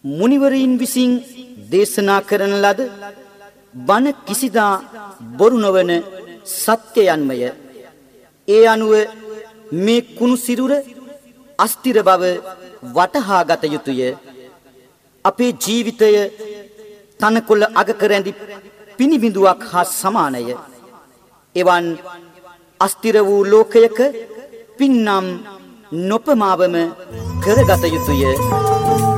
මුනිවරීන් විසින් දේශනා කරන ලද බණ කිසිදා බොරු නොවන සත්‍යයන්මය. ඒ අනුව මේ කුණු සිරුර අස්තිර බව වටහා ගත යුතුය. අපේ ජීවිතය තනකොළ අගකර ඇඳි පිනිබිඳුවක් හා සමානය. එවන් අස්තිර වූ ලෝකයක පින්නම් නොපමාවම කරගත යුතුය.